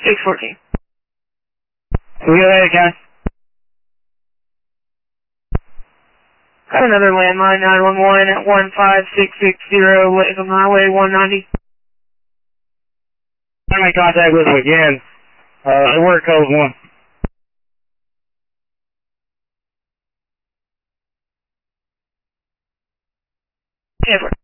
614. We go ahead, guys. Got another landline, 911 at 15660 Latham Highway 190. I'm in contact with them again. The word code 1. Edward.